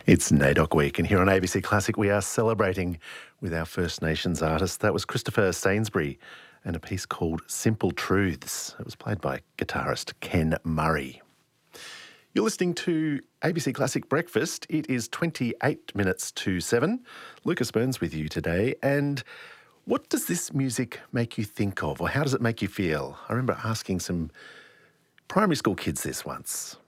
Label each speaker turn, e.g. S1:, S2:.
S1: It's NAIDOC Week, and here on ABC Classic we are celebrating with our First Nations artist. That was Christopher Sainsbury and a piece called Simple Truths. It was played by guitarist Ken Murray. You're listening to ABC Classic Breakfast. It is 28 minutes to 7. Lucas Burns with you today. And what does this music make you think of, or how does it make you feel? I remember asking some primary school kids this once.